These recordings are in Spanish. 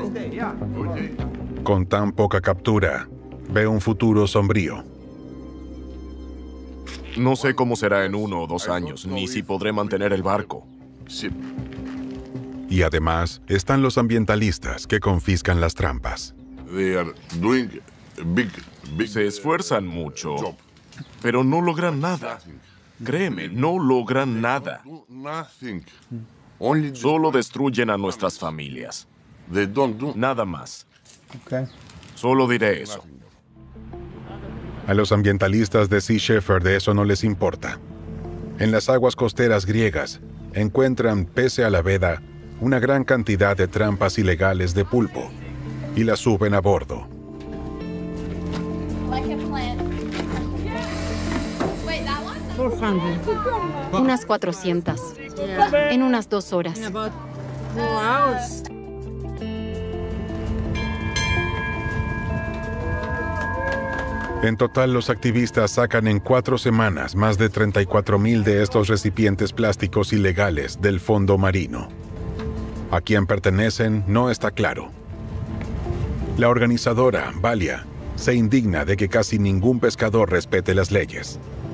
Con tan poca captura, ve un futuro sombrío. No sé cómo será en 1 o 2 años, ni si podré mantener el barco. Y además están los ambientalistas que confiscan las trampas. Se esfuerzan mucho, pero no logran nada. Créeme, no logran nada. Solo destruyen a nuestras familias. Nada más. Solo diré eso. A los ambientalistas de Sea Shepherd de eso no les importa. En las aguas costeras griegas encuentran, pese a la veda, una gran cantidad de trampas ilegales de pulpo y las suben a bordo. Unas 400. En unas 2 horas. En total, los activistas sacan en 4 semanas más de 34,000 de estos recipientes plásticos ilegales del fondo marino. A quién pertenecen no está claro. La organizadora, Valia, se indigna de que casi ningún pescador respete las leyes.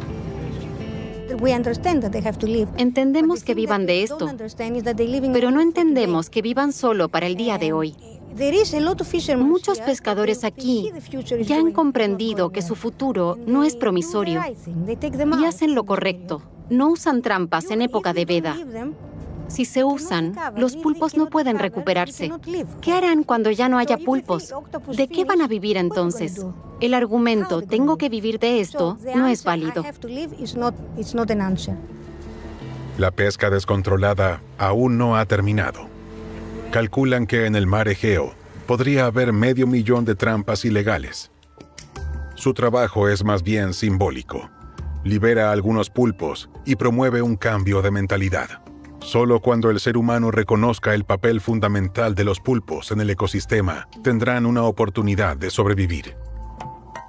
Entendemos que vivan de esto, pero no entendemos que vivan solo para el día de hoy. Muchos pescadores aquí ya han comprendido que su futuro no es promisorio y hacen lo correcto. No usan trampas en época de veda. Si se usan, los pulpos no pueden recuperarse. ¿Qué harán cuando ya no haya pulpos? ¿De qué van a vivir entonces? El argumento «tengo que vivir de esto» no es válido. La pesca descontrolada aún no ha terminado. Calculan que en el mar Egeo podría haber 500,000 de trampas ilegales. Su trabajo es más bien simbólico. Libera a algunos pulpos y promueve un cambio de mentalidad. Solo cuando el ser humano reconozca el papel fundamental de los pulpos en el ecosistema, tendrán una oportunidad de sobrevivir.